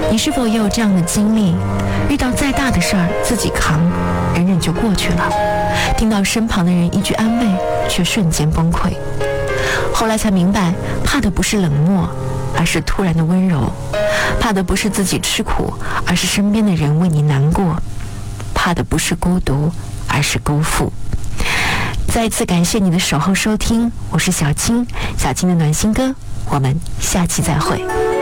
你是否也有这样的经历？遇到再大的事儿自己扛，忍忍就过去了。听到身旁的人一句安慰，却瞬间崩溃。后来才明白，怕的不是冷漠，而是突然的温柔；怕的不是自己吃苦，而是身边的人为你难过；怕的不是孤独，而是辜负。再一次感谢你的守候收听，我是小青，小青的暖心歌，我们下期再会。